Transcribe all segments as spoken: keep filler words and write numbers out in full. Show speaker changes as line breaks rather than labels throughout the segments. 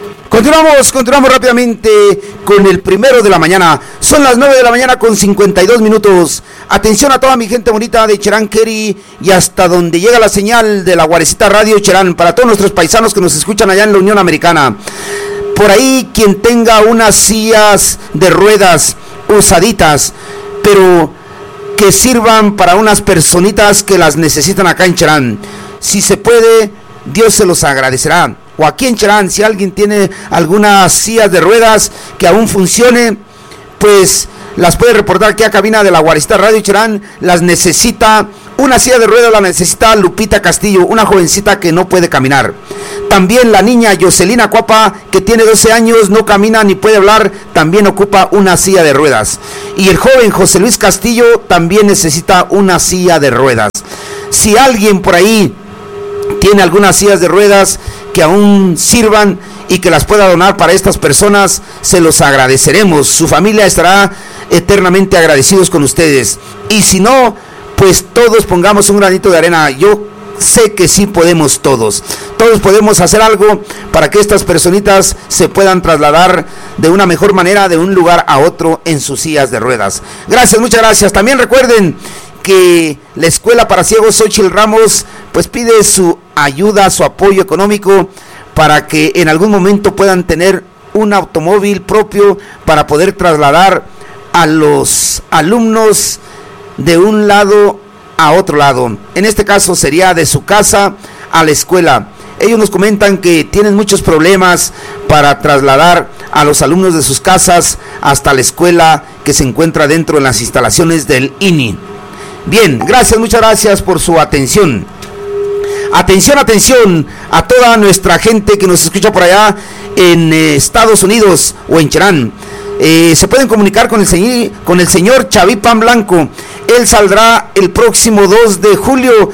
Continuamos, continuamos rápidamente con el primero de la mañana. Son las nueve de la mañana con cincuenta y dos minutos. Atención a toda mi gente bonita de Cherán, Kerry y hasta donde llega la señal de la Guarecita Radio Cherán, para todos nuestros paisanos que nos escuchan allá en la Unión Americana. Por ahí quien tenga unas sillas de ruedas usaditas, pero que sirvan para unas personitas que las necesitan acá en Cherán. Si se puede, Dios se los agradecerá. O aquí en Cherán, si alguien tiene algunas sillas de ruedas que aún funcione, pues las puede reportar aquí a cabina de la Guarecita Radio Cherán. Las necesita, una silla de ruedas la necesita Lupita Castillo, una jovencita que no puede caminar. También la niña Yoselina Cuapa, que tiene doce años, no camina ni puede hablar, también ocupa una silla de ruedas. Y el joven José Luis Castillo también necesita una silla de ruedas. Si alguien por ahí tiene algunas sillas de ruedas que aún sirvan y que las pueda donar para estas personas, se los agradeceremos. Su familia estará eternamente agradecidos con ustedes. Y si no, pues todos pongamos un granito de arena. Yo sé que sí podemos todos. Todos podemos hacer algo para que estas personitas se puedan trasladar de una mejor manera de un lugar a otro en sus sillas de ruedas. Gracias, muchas gracias. También recuerden que la Escuela para Ciegos Xochitl Ramos pues pide su ayuda, su apoyo económico para que en algún momento puedan tener un automóvil propio para poder trasladar a los alumnos de un lado a otro lado. En este caso sería de su casa a la escuela. Ellos nos comentan que tienen muchos problemas para trasladar a los alumnos de sus casas hasta la escuela que se encuentra dentro de las instalaciones del I N I. Bien, gracias, muchas gracias por su atención. Atención, atención a toda nuestra gente que nos escucha por allá en eh, Estados Unidos o en Cherán. Eh, se pueden comunicar con el señor, con el señor Chaví Pan Blanco. Él saldrá el próximo dos de julio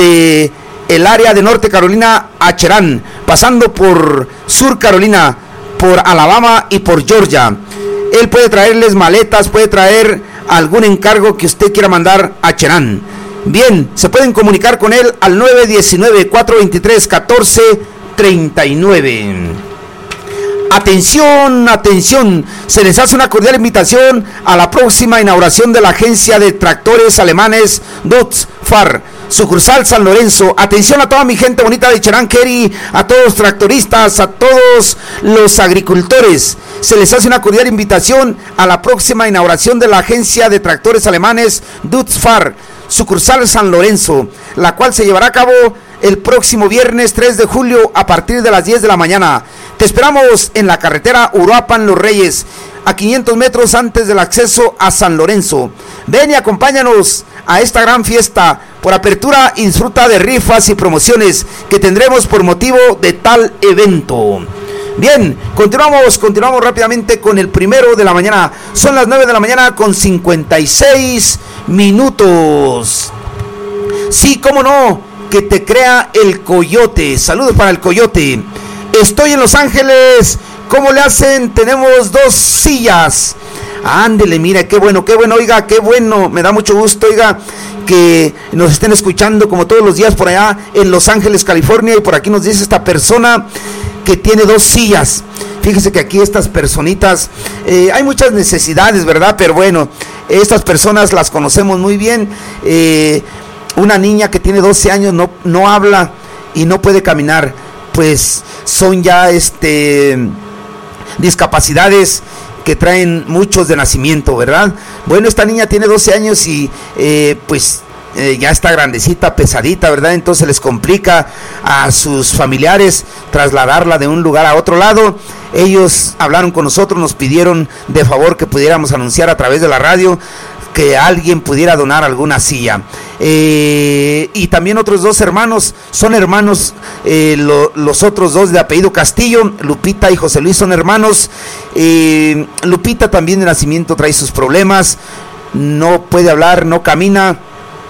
de el área de Norte Carolina a Cherán, pasando por Sur Carolina, por Alabama y por Georgia. Él puede traerles maletas, puede traer algún encargo que usted quiera mandar a Cherán. Bien, se pueden comunicar con él al nueve uno nueve, cuatro dos tres, uno cuatro tres nueve. Atención, atención, se les hace una cordial invitación a la próxima inauguración de la agencia de tractores alemanes Dutz Fahr, sucursal San Lorenzo. Atención a toda mi gente bonita de Cherán, Kerry, a todos los tractoristas, a todos los agricultores. Se les hace una cordial invitación a la próxima inauguración de la agencia de tractores alemanes Dutz Fahr, sucursal San Lorenzo, la cual se llevará a cabo el próximo viernes tres de julio a partir de las diez de la mañana. Te esperamos en la carretera Uruapan Los Reyes, a quinientos metros antes del acceso a San Lorenzo. Ven y acompáñanos a esta gran fiesta. Por apertura y disfruta de rifas y promociones que tendremos por motivo de tal evento. Bien, continuamos, continuamos rápidamente con el primero de la mañana. Son las nueve de la mañana con cincuenta y seis minutos. Sí, cómo no, que te crea el Coyote. Saludos para el Coyote. Estoy en Los Ángeles. ¿Cómo le hacen? Tenemos dos sillas. Ándele, mira, qué bueno, qué bueno, oiga, qué bueno. Me da mucho gusto, oiga, que nos estén escuchando como todos los días por allá en Los Ángeles, California. Y por aquí nos dice esta persona que tiene dos sillas. Fíjese que aquí estas personitas, eh, hay muchas necesidades, ¿verdad? Pero bueno, estas personas las conocemos muy bien. Eh, una niña que tiene doce años no, no habla y no puede caminar. Pues son ya este discapacidades que traen muchos de nacimiento, ¿verdad? Bueno, esta niña tiene doce años y eh, pues eh, ya está grandecita, pesadita, ¿verdad? Entonces les complica a sus familiares trasladarla de un lugar a otro lado. Ellos hablaron con nosotros, nos pidieron de favor que pudiéramos anunciar a través de la radio que alguien pudiera donar alguna silla. Eh, y también otros dos hermanos, son hermanos, eh, lo, los otros dos de apellido Castillo, Lupita y José Luis son hermanos. Eh, Lupita también de nacimiento trae sus problemas, no puede hablar, no camina.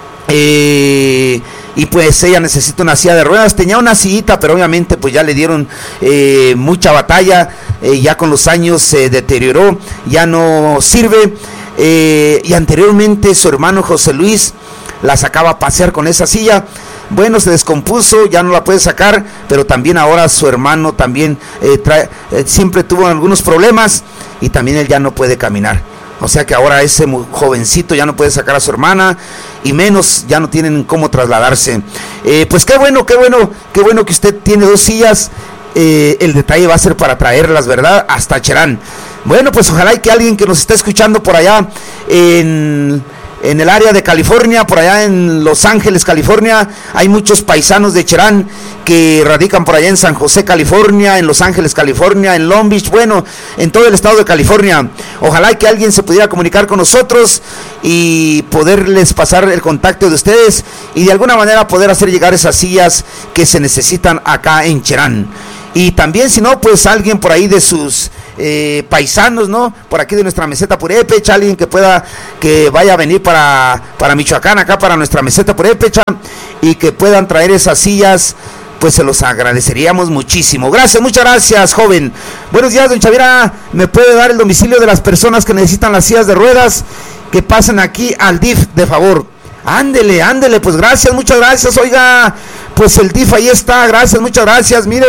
Eh, y pues ella necesita una silla de ruedas. Tenía una sillita, pero obviamente pues ya le dieron eh, mucha batalla, eh, ya con los años se deterioró, ya no sirve. Eh, y anteriormente su hermano José Luis la sacaba a pasear con esa silla. Bueno, se descompuso, ya no la puede sacar, pero también ahora su hermano también eh, trae, eh, siempre tuvo algunos problemas y también él ya no puede caminar. O sea que ahora ese jovencito ya no puede sacar a su hermana y menos ya no tienen cómo trasladarse. Eh, pues qué bueno, qué bueno, qué bueno que usted tiene dos sillas. Eh, el detalle va a ser para traerlas, ¿verdad? Hasta Cherán. Bueno, pues ojalá y que alguien que nos esté escuchando por allá en... en el área de California, por allá en Los Ángeles, California, hay muchos paisanos de Cherán que radican por allá en San José, California, en Los Ángeles, California, en Long Beach, bueno, en todo el estado de California. Ojalá que alguien se pudiera comunicar con nosotros y poderles pasar el contacto de ustedes y de alguna manera poder hacer llegar esas sillas que se necesitan acá en Cherán. Y también, si no, pues alguien por ahí de sus eh, paisanos, ¿no? Por aquí de nuestra meseta Purépecha, alguien que pueda, que vaya a venir para, para Michoacán, acá para nuestra meseta Purépecha, y que puedan traer esas sillas, pues se los agradeceríamos muchísimo. Gracias, muchas gracias, joven. Buenos días, don Chavira. ¿Me puede dar el domicilio de las personas que necesitan las sillas de ruedas? Que pasen aquí al D I F, de favor. Ándele, ándele, pues gracias, muchas gracias. Oiga, pues el D I F ahí está, gracias, muchas gracias. Mire,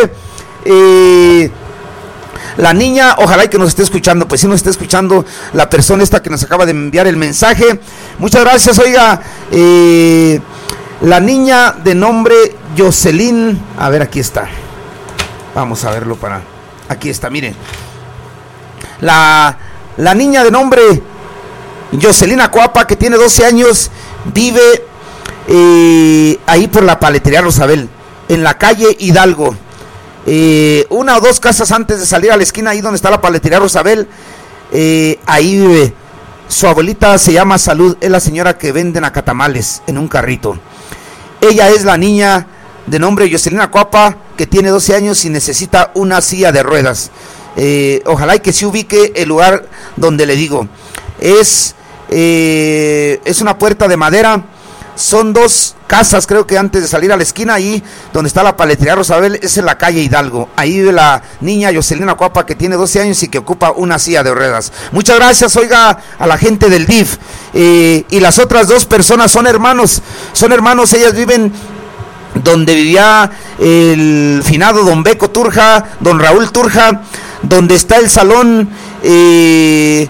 Eh, la niña, ojalá y que nos esté escuchando, pues si nos está escuchando la persona esta que nos acaba de enviar el mensaje, muchas gracias. Oiga, eh, la niña de nombre Jocelyn, a ver, aquí está, vamos a verlo para, aquí está, miren, la, la niña de nombre Jocelyn Acuapa, que tiene doce años, vive eh, ahí por la paletería Rosabel, en la calle Hidalgo. Eh, una o dos casas antes de salir a la esquina, ahí donde está la paletería Rosabel, eh, ahí vive. Su abuelita se llama Salud, es la señora que venden acatamales en un carrito. Ella es la niña de nombre Jocelyn Acuapa, que tiene doce años y necesita una silla de ruedas. Eh, ojalá y que se ubique el lugar donde le digo. Es, eh, es una puerta de madera. Son dos casas, creo que antes de salir a la esquina, ahí donde está la paletería Rosabel, es en la calle Hidalgo. Ahí vive la niña Jocelyn Acuapa, que tiene doce años y que ocupa una silla de ruedas. Muchas gracias, oiga, a la gente del D I F. Eh, y las otras dos personas son hermanos, son hermanos, ellas viven donde vivía el finado don Beco Turja, don Raúl Turja, donde está el salón, eh,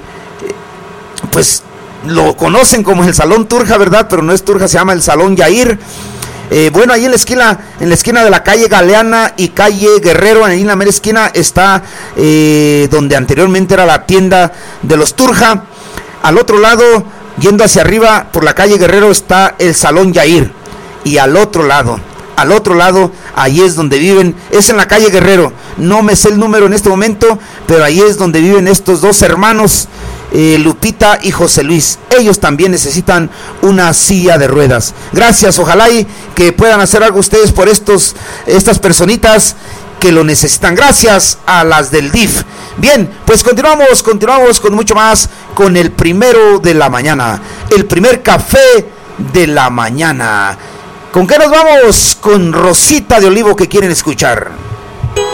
pues lo conocen como el Salón Turja, ¿verdad? Pero no es Turja, se llama el Salón Yair. Eh, bueno, ahí en la esquina, en la esquina de la calle Galeana y calle Guerrero, ahí en la mera esquina está eh, donde anteriormente era la tienda de los Turja. Al otro lado, yendo hacia arriba por la calle Guerrero, está el Salón Yair. Y al otro lado, al otro lado, ahí es donde viven, es en la calle Guerrero. No me sé el número en este momento, pero ahí es donde viven estos dos hermanos, Eh, Lupita y José Luis. Ellos también necesitan una silla de ruedas. Gracias, ojalá y que puedan hacer algo ustedes por estos estas personitas que lo necesitan. Gracias a las del D I F. Bien, pues continuamos, continuamos con mucho más, con el primero de la mañana, el primer café de la mañana. ¿Con qué nos vamos? Con Rosita de Olivo, que quieren escuchar.